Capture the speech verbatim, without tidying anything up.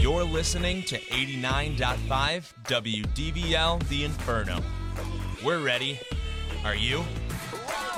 You're listening to eighty-nine point five W D V L The Inferno. We're ready. Are you?